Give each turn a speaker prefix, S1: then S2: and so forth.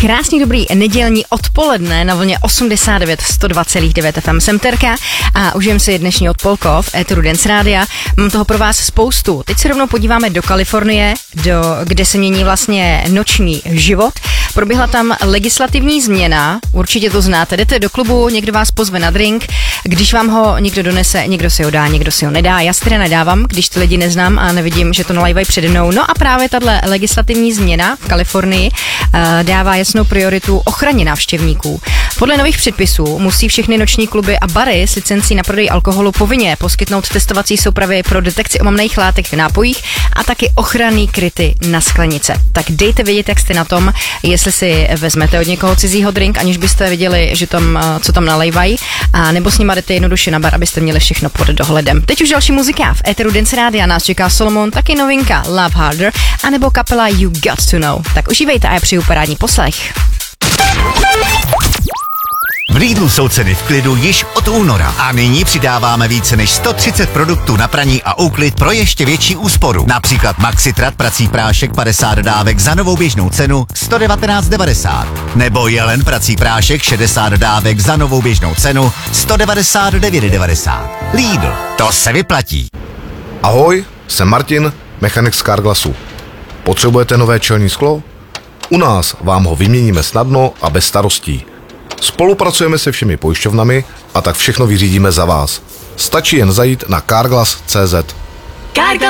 S1: Krásný dobrý nedělní odpoledne na vlně 89,102,9 FM. Jsem Terka a užijem si dnešní odpolko v éteru Dance Rádia. Mám toho pro vás spoustu. Teď se rovnou podíváme do Kalifornie, kde se mění vlastně noční život. Proběhla tam legislativní změna, určitě to znáte, jdete do klubu, někdo vás pozve na drink, když vám ho někdo donese, někdo si ho dá, někdo si ho nedá. Já si teda nedávám, když ty lidi neznám a nevidím, že to nalajvají přede mnou. No a právě tato legislativní změna v Kalifornii dává jasnou prioritu ochraně návštěvníků. Podle nových předpisů musí všechny noční kluby a bary s licencí na prodej alkoholu povinně poskytnout testovací soupravy pro detekci omamných látek v nápojích a taky ochranný kryty na sklenice. Tak dejte vědět, jak jste na tom, jestli si vezmete od někoho cizího drink, aniž byste viděli, že tam, co tam nalejvají, a nebo s nima jdete jednoduše na bar, abyste měli všechno pod dohledem. Teď už další muzika. V éteru Dance Rádia nás čeká Solomon, taky novinka Love Harder, anebo kapela You Got To Know. Tak užívejte a já přeju parádní poslech.
S2: V Lidlu jsou ceny v klidu již od února a nyní přidáváme více než 130 produktů na praní a úklid pro ještě větší úsporu. Například Maxitrat prací prášek 50 dávek za novou běžnou cenu 119,90. Nebo Jelen prací prášek 60 dávek za novou běžnou cenu 199,90. Lidl, to se vyplatí.
S3: Ahoj, jsem Martin, mechanik z Carglassu. Potřebujete nové čelní sklo? U nás vám ho vyměníme snadno a bez starostí. Spolupracujeme se všemi pojišťovnami a tak všechno vyřídíme za vás. Stačí jen zajít na carglass.cz.
S1: Carglass